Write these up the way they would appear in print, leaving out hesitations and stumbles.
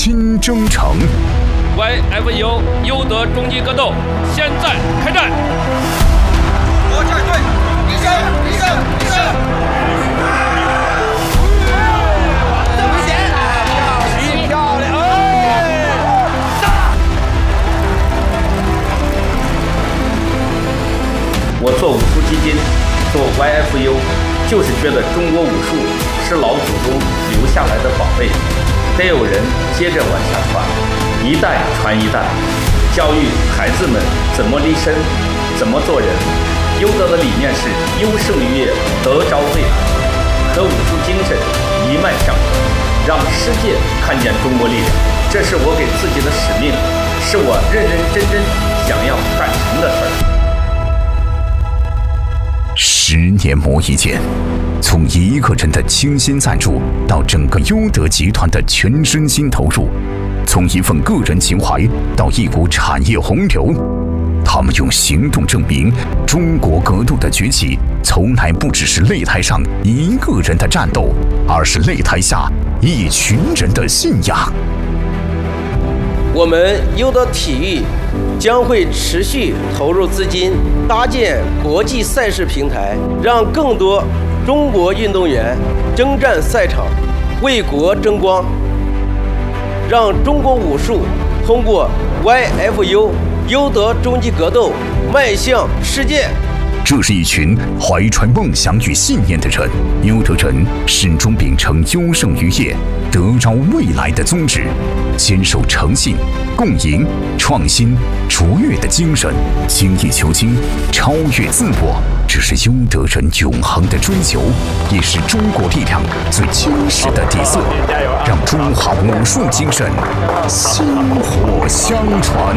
新征程。 YFU 优德终极格斗现在开战！ 我站队，立正，立正，立正。危险！漂亮！ 我做武术基金，做 YFU， 就是觉得中国武术是老祖宗留下来的宝贝，得有人接着往下传，一代传一代，教育孩子们怎么立身，怎么做人。优德的理念是优胜于业，得着未来，和武术精神一脉相承，让世界看见中国力量，这是我给自己的使命，是我认认真真想要干成的事儿。 10年磨一剑，从一个人的倾心赞助到整个优德集团的全身心投入，从一份个人情怀到一股产业洪流，他们用行动证明，中国格斗的崛起从来不只是擂台上一个人的战斗，而是擂台下一群人的信仰。 我们优德体育将会持续投入资金，搭建国际赛事平台，让更多中国运动员征战赛场，为国争光，让中国武术通过 YFU 优德终极格斗迈向世界。 这是一群怀揣梦想与信念的人，优德人始终秉承优胜于业、得着未来的宗旨，坚守诚信、共赢、创新、卓越的精神，精益求精、超越自我，这是优德人永恒的追求，也是中国力量最坚实的底色。让中华武术精神薪火相传。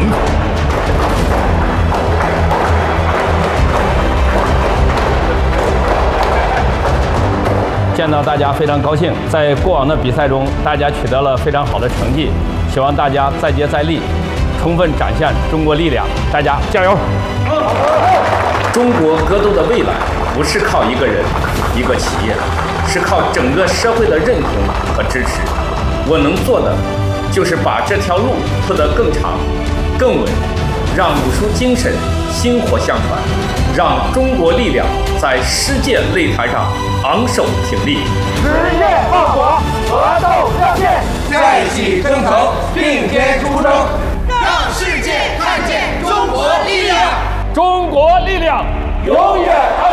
见到大家非常高兴，在过往的比赛中，大家取得了非常好的成绩，希望大家再接再厉，充分展现中国力量，大家加油！ 中国格斗的未来不是靠一个人、一个企业，是靠整个社会的认同和支持。我能做的就是把这条路铺得更长、更稳，让武术精神薪火相传，让中国力量在世界擂台上昂首挺立。 实业报国，格斗热线，在一起征程，并肩出征，让世界看见中国力量。 中国力量永远。